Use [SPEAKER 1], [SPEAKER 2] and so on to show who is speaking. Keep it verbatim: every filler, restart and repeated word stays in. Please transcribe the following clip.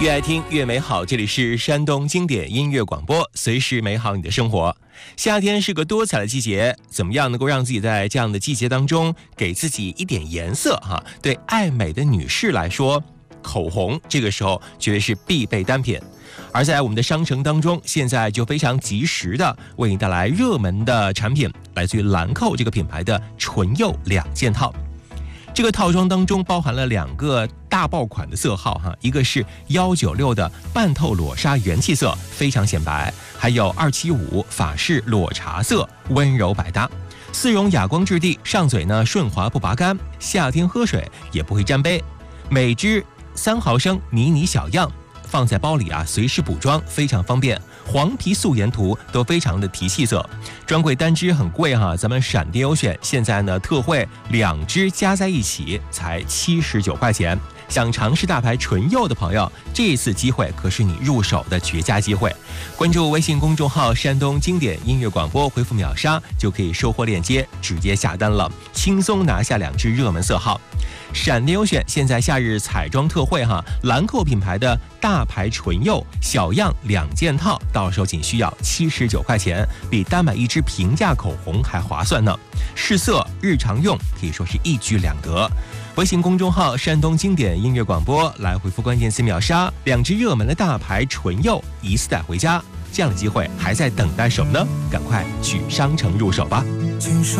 [SPEAKER 1] 越爱听越美好，这里是山东经典音乐广播，随时美好你的生活。夏天是个多彩的季节，怎么样能够让自己在这样的季节当中给自己一点颜色哈？对爱美的女士来说，口红这个时候绝对是必备单品。而在我们的商城当中，现在就非常及时的为你带来热门的产品，来自于兰蔻这个品牌的唇釉两件套。这个套装当中包含了两个大爆款的色号哈，一个是一九六的半透裸纱元气色，非常显白，还有二七五法式裸茶色，温柔百搭。丝绒哑光质地，上嘴呢顺滑不拔干，夏天喝水也不会沾杯。每支三毫升迷你小样，放在包里啊，随时补妆非常方便。黄皮素颜涂都非常的提气色，专柜单支很贵哈，咱们闪电优选现在呢特惠，两支加在一起才七十九块钱。想尝试大牌唇釉的朋友，这一次机会可是你入手的绝佳机会。关注微信公众号山东经典音乐广播，回复秒杀就可以收获链接，直接下单了，轻松拿下两支热门色号。闪电优选现在夏日彩妆特惠哈，兰蔻品牌的大牌唇釉小样两件套，到手仅需要七十九块钱，比单买一支平价口红还划算呢。试色日常用可以说是一举两得。微信公众号山东经典音乐广播来回复关键词秒杀，两支热门的大牌唇釉一次带回家，这样的机会还在等待什么呢？赶快去商城入手吧。
[SPEAKER 2] 今生